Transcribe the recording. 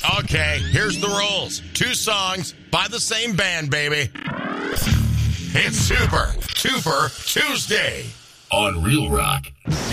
Okay, here's the rules. 2 songs by the same band, baby. It's Super Tuesday on Real Rock